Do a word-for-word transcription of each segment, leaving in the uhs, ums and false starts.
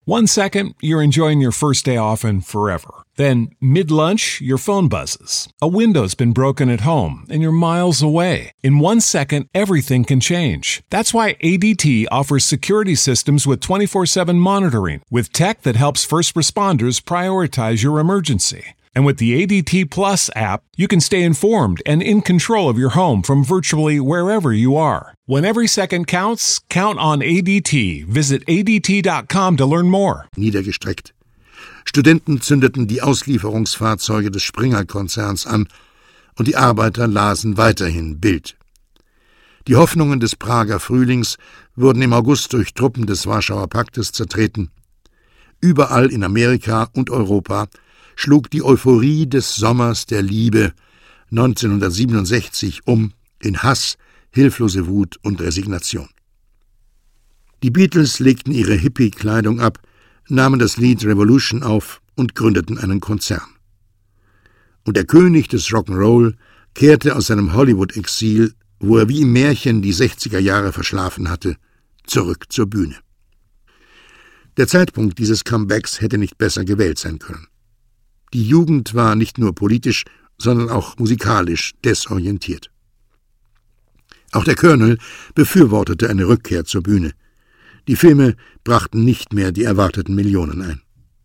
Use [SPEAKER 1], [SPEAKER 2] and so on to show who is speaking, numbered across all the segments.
[SPEAKER 1] One second, you're enjoying your first day off and forever. Then, mid-lunch, your phone buzzes. A window's been broken at home and you're miles away. In one second, everything can change. That's why A D T offers security systems with twenty-four seven monitoring, with tech that helps first responders prioritize your emergency. And with the A D T Plus app, you can stay informed and in control of your home from virtually wherever you are. When every second counts, count on A D T. Visit A D T dot com to learn more.
[SPEAKER 2] Niedergestreckt. Studenten zündeten die Auslieferungsfahrzeuge des Springer-Konzerns an und die Arbeiter lasen weiterhin Bild. Die Hoffnungen des Prager Frühlings wurden im August durch Truppen des Warschauer Paktes zertreten. Überall in Amerika und Europa schlug die Euphorie des Sommers der Liebe neunzehnhundertsiebenundsechzig um in Hass, hilflose Wut und Resignation. Die Beatles legten ihre Hippie-Kleidung ab, nahmen das Lied Revolution auf und gründeten einen Konzern. Und der König des Rock'n'Roll kehrte aus seinem Hollywood-Exil, wo er wie im Märchen die sechziger Jahre verschlafen hatte, zurück zur Bühne. Der Zeitpunkt dieses Comebacks hätte nicht besser gewählt sein können. Die Jugend war nicht nur politisch, sondern auch musikalisch desorientiert. Auch der Colonel befürwortete eine Rückkehr zur Bühne. Die Filme brachten nicht mehr die erwarteten Millionen ein.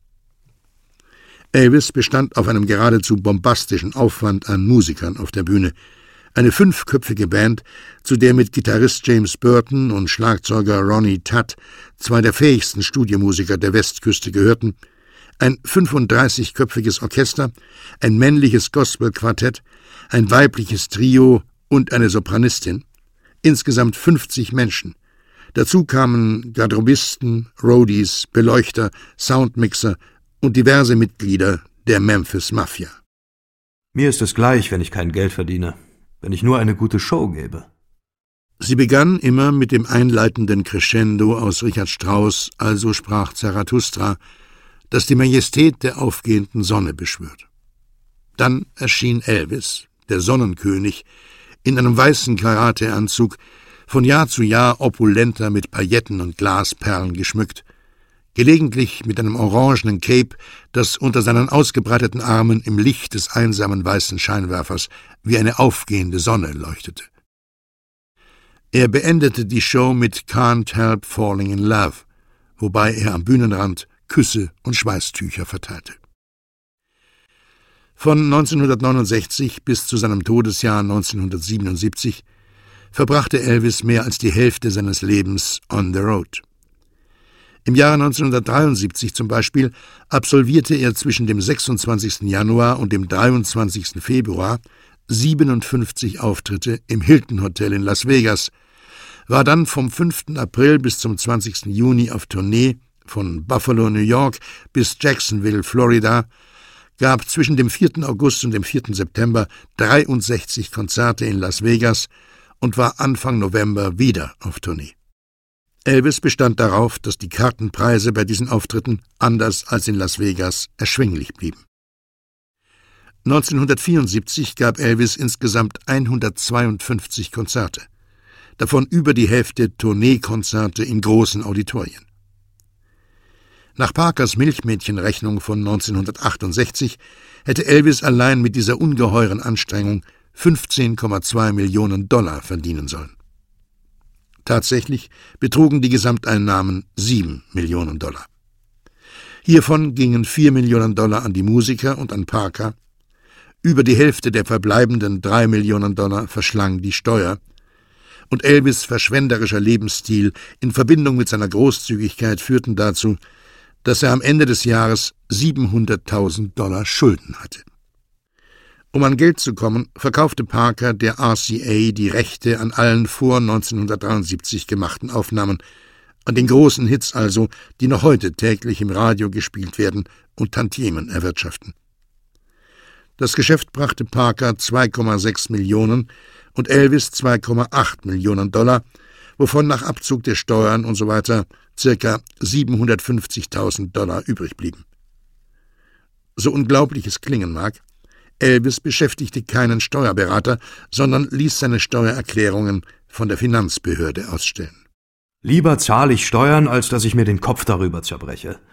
[SPEAKER 2] Elvis bestand auf einem geradezu bombastischen Aufwand an Musikern auf der Bühne. Eine fünfköpfige Band, zu der mit Gitarrist James Burton und Schlagzeuger Ronnie Tutt zwei der fähigsten Studiomusiker der Westküste gehörten, ein fünfunddreißigköpfiges Orchester, ein männliches Gospelquartett, ein weibliches Trio und eine Sopranistin, insgesamt fünfzig Menschen. Dazu kamen Garderobisten, Roadies, Beleuchter, Soundmixer und diverse Mitglieder der Memphis Mafia.
[SPEAKER 3] Mir ist es gleich, wenn ich kein Geld verdiene, wenn ich nur eine gute Show gebe.
[SPEAKER 2] Sie begann immer mit dem einleitenden Crescendo aus Richard Strauss, Also sprach Zarathustra, das die Majestät der aufgehenden Sonne beschwört. Dann erschien Elvis, der Sonnenkönig, in einem weißen Karateanzug, von Jahr zu Jahr opulenter mit Pailletten und Glasperlen geschmückt, gelegentlich mit einem orangenen Cape, das unter seinen ausgebreiteten Armen im Licht des einsamen weißen Scheinwerfers wie eine aufgehende Sonne leuchtete. Er beendete die Show mit Can't Help Falling in Love, wobei er am Bühnenrand Küsse und Schweißtücher verteilte. Von neunzehnhundertneunundsechzig bis zu seinem Todesjahr neunzehnhundertsiebenundsiebzig verbrachte Elvis mehr als die Hälfte seines Lebens on the road. Im Jahre neunzehnhundertdreiundsiebzig zum Beispiel absolvierte er zwischen dem sechsundzwanzigsten Januar und dem dreiundzwanzigsten Februar siebenundfünfzig Auftritte im Hilton Hotel in Las Vegas, war dann vom fünften April bis zum zwanzigsten Juni auf Tournee von Buffalo, New York bis Jacksonville, Florida, gab zwischen dem vierten August und dem vierten September dreiundsechzig Konzerte in Las Vegas und war Anfang November wieder auf Tournee. Elvis bestand darauf, dass die Kartenpreise bei diesen Auftritten, anders als in Las Vegas, erschwinglich blieben. neunzehnhundertvierundsiebzig gab Elvis insgesamt hundertzweiundfünfzig Konzerte, davon über die Hälfte Tourneekonzerte in großen Auditorien. Nach Parkers Milchmädchenrechnung von neunzehnhundertachtundsechzig hätte Elvis allein mit dieser ungeheuren Anstrengung fünfzehn Komma zwei Millionen Dollar verdienen sollen. Tatsächlich betrugen die Gesamteinnahmen sieben Millionen Dollar. Hiervon gingen vier Millionen Dollar an die Musiker und an Parker. Über die Hälfte der verbleibenden drei Millionen Dollar verschlang die Steuer. Und Elvis' verschwenderischer Lebensstil in Verbindung mit seiner Großzügigkeit führten dazu, dass er am Ende des Jahres siebenhunderttausend Dollar Schulden hatte. Um an Geld zu kommen, verkaufte Parker der R C A die Rechte an allen vor neunzehnhundertdreiundsiebzig gemachten Aufnahmen, an den großen Hits also, die noch heute täglich im Radio gespielt werden und Tantiemen erwirtschaften. Das Geschäft brachte Parker zwei Komma sechs Millionen und Elvis zwei Komma acht Millionen Dollar, wovon nach Abzug der Steuern und so weiter circa siebenhundertfünfzigtausend Dollar übrig blieben. So unglaublich es klingen mag, Elvis beschäftigte keinen Steuerberater, sondern ließ seine Steuererklärungen von der Finanzbehörde ausstellen.
[SPEAKER 3] Lieber zahle ich Steuern, als dass ich mir den Kopf darüber zerbreche.